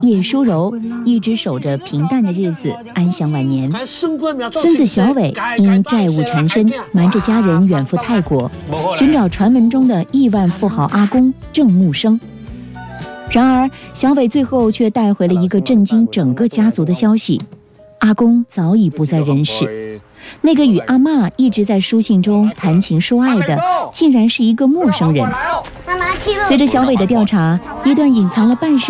叶淑柔一直守着平淡的日子，安享晚年。孙子小伟因债务缠身，瞒着家人远赴泰国，寻找传闻中的亿万富豪阿公郑木生。然而，小伟最后却带回了一个震惊整个家族的消息：阿公早已不在人世。那个与阿嬷一直在书信中谈情说爱的，竟然是一个陌生人。随着小伟的调查，一段隐藏了半世